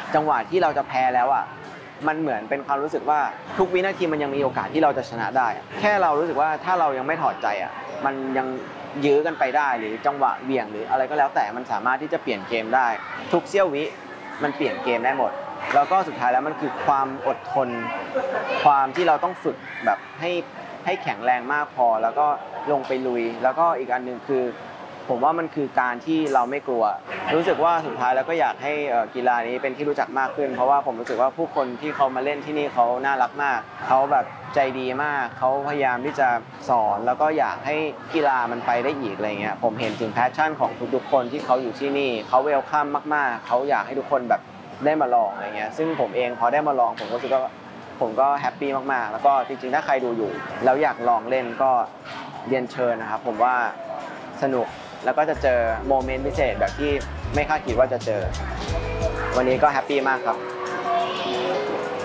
จังหวะที่เราจะแพ้แล้วอ่ะมันเหมือนเป็นความรู้สึกว่าทุกวินาทีมันยังมีโอกาสที่เราจะชนะได้แค่เรารู้สึกว่าถ้าเรายังไม่ถอดใจอ่ะมันยังยื้อกันไปได้หรือจังหวะเบี่ยงหรืออะไรก็แล้วแต่มันสามารถที่จะเปลี่ยนเกมได้ทุกเสี้ยววิมันเปลี่ยนเกมได้หมดแล้วก็สุดท้ายแล้วมันคือความอดทนความที่เราต้องฝึกแบบให้แข็งแรงมากพอแล้วก็ลงไปลุยแล้วก็อีกอันหนึ่งคือผมว่ามันคือการที่เราไม่กลัวรู้สึกว่าสุดท้ายแล้วก็อยากให้กีฬานี้เป็นที่รู้จักมากขึ้นเพราะว่าผมรู้สึกว่าผู้คนที่เขามาเล่นที่นี่เขาน่ารักมากเขาแบบใจดีมากเขาพยายามที่จะสอนแล้วก็อยากให้กีฬามันไปได้อีกอะไรเงี้ยผมเห็นถึงแพชชั่นของทุกๆคนที่เขาอยู่ที่นี่เขาเวลคัมมากๆเขาอยากให้ทุกคนแบบได้มาลองอะไรเงี้ยซึ่งผมเองพอได้มาลองผมก็รู้สึกว่าผมก็แฮปปี้มากๆแล้วก็จริงๆถ้าใครดูอยู่แล้วอยากลองเล่นก็เรียนเชิญนะครับผมว่าสนุกแล้วก็จะเจอโมเมนต์พิเศษแบบที่ไม่คาดคิดว่าจะเจอวันนี้ก็แฮปปี้มากครับ